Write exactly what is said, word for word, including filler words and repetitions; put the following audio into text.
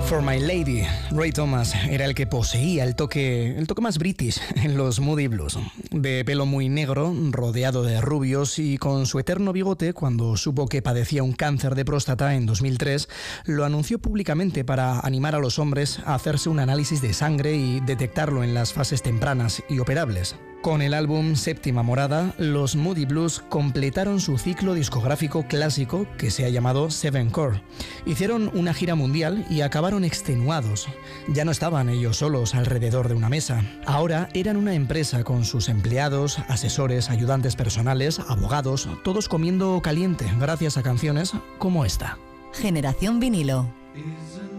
For My Lady. Ray Thomas era el que poseía el toque, el toque más british en los Moody Blues. De pelo muy negro, rodeado de rubios y con su eterno bigote, cuando supo que padecía un cáncer de próstata en dos mil tres, lo anunció públicamente para animar a los hombres a hacerse un análisis de sangre y detectarlo en las fases tempranas y operables. Con el álbum Séptima Morada, los Moody Blues completaron su ciclo discográfico clásico que se ha llamado Seven Core. Hicieron una gira mundial y acabaron extenuados. Ya no estaban ellos solos alrededor de una mesa. Ahora eran una empresa con sus empleados, asesores, ayudantes personales, abogados, todos comiendo caliente gracias a canciones como esta. Generación Vinilo. Is